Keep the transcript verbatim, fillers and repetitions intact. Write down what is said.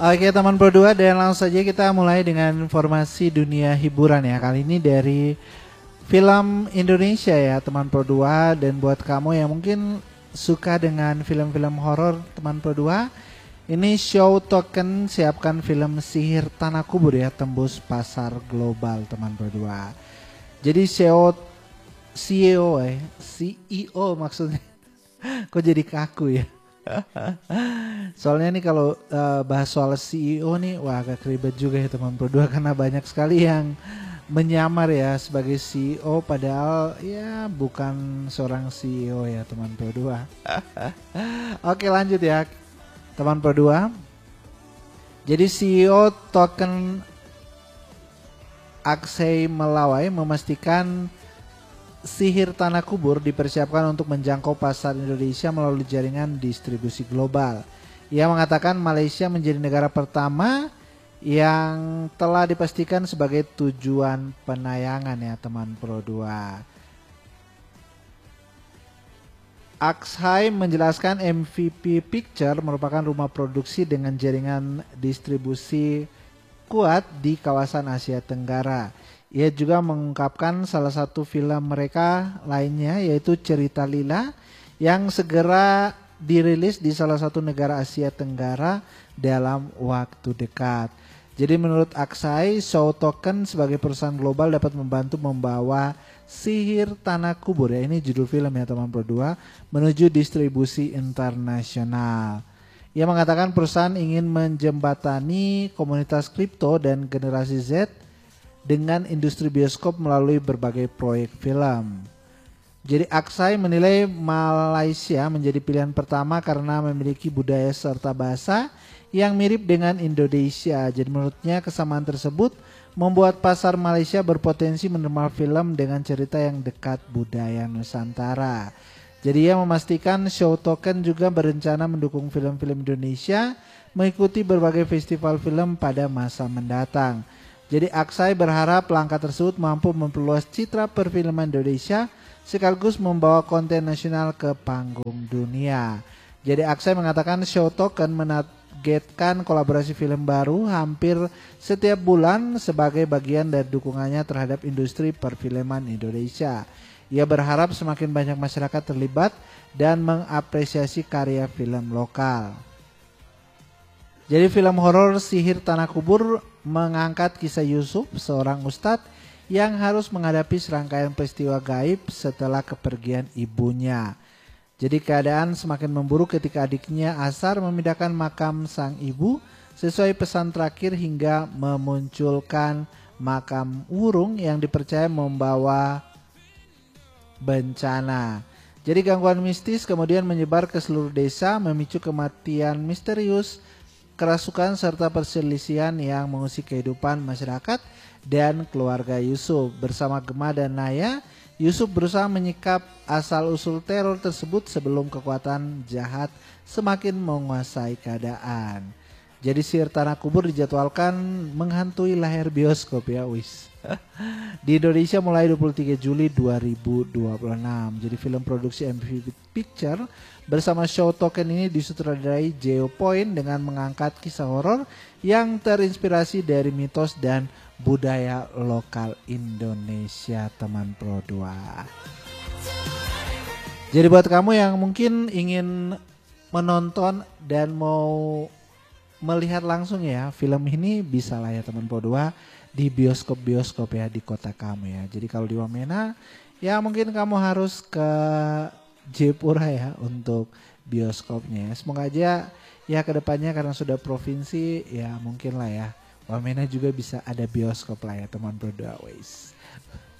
Oke teman Pro dua, dan langsung saja kita mulai dengan informasi dunia hiburan ya. Kali ini dari film Indonesia ya teman Pro dua. Dan buat kamu yang mungkin suka dengan film-film horor teman Pro dua, ini Show Token siapkan film Sihir Tanah Kubur ya, tembus pasar global teman Pro dua. Jadi Show C E O eh C E O maksudnya. Kok jadi kaku ya? Soalnya nih kalau uh, bahas soal C E O nih, wah agak ribet juga ya teman Pro dua, karena banyak sekali yang menyamar ya sebagai C E O padahal ya bukan seorang C E O ya teman Pro dua. Oke lanjut ya teman Pro dua. Jadi C E O Token Akshay Melawai memastikan Sihir Tanah Kubur dipersiapkan untuk menjangkau pasar Indonesia melalui jaringan distribusi global. Ia mengatakan Malaysia menjadi negara pertama yang telah dipastikan sebagai tujuan penayangan ya teman Pro dua. Akshay menjelaskan M V P Picture merupakan rumah produksi dengan jaringan distribusi kuat di kawasan Asia Tenggara. Ia juga mengungkapkan salah satu film mereka lainnya yaitu Cerita Lila yang segera dirilis di salah satu negara Asia Tenggara dalam waktu dekat. Jadi menurut Akshay, Show Token sebagai perusahaan global dapat membantu membawa Sihir Tanah Kubur ya, ini judul film ya teman Pro dua, menuju distribusi internasional. Ia mengatakan perusahaan ingin menjembatani komunitas kripto dan generasi Z dengan industri bioskop melalui berbagai proyek film. Jadi Akshay menilai Malaysia menjadi pilihan pertama karena memiliki budaya serta bahasa yang mirip dengan Indonesia. Jadi menurutnya kesamaan tersebut membuat pasar Malaysia berpotensi menerima film dengan cerita yang dekat budaya Nusantara. Jadi ia memastikan Show Token juga berencana mendukung film-film Indonesia mengikuti berbagai festival film pada masa mendatang. Jadi Akshay berharap langkah tersebut mampu memperluas citra perfilman Indonesia sekaligus membawa konten nasional ke panggung dunia. Jadi Akshay mengatakan Show Token menargetkan kolaborasi film baru hampir setiap bulan sebagai bagian dari dukungannya terhadap industri perfilman Indonesia. Ia berharap semakin banyak masyarakat terlibat dan mengapresiasi karya film lokal. Jadi film horor Sihir Tanah Kubur mengangkat kisah Yusuf, seorang ustadz yang harus menghadapi serangkaian peristiwa gaib setelah kepergian ibunya. Jadi keadaan semakin memburuk ketika adiknya Asar memindahkan makam sang ibu sesuai pesan terakhir hingga memunculkan makam Wurung yang dipercaya membawa bencana. Jadi gangguan mistis kemudian menyebar ke seluruh desa, memicu kematian misterius, kerasukan serta perselisihan yang mengusik kehidupan masyarakat dan keluarga Yusuf. Bersama Gema dan Naya, Yusuf berusaha menyikap asal-usul teror tersebut sebelum kekuatan jahat semakin menguasai keadaan. Jadi Sihir Tanah Kubur dijadwalkan menghantui layar bioskop ya wis. Di Indonesia mulai dua puluh tiga Juli dua ribu dua puluh enam. Jadi film produksi M V P Picture bersama Show Token ini disutradarai Geo Point dengan mengangkat kisah horor yang terinspirasi dari mitos dan budaya lokal Indonesia teman Pro dua. Jadi buat kamu yang mungkin ingin menonton dan mau melihat langsung ya film ini, bisa lah ya teman Pro dua di bioskop-bioskop ya di kota kamu ya. Jadi kalau di Wamena ya mungkin kamu harus ke Jayapura ya untuk bioskopnya ya. Semoga aja ya kedepannya karena sudah provinsi ya mungkin lah ya Wamena juga bisa ada bioskop lah ya teman Pro dua ways.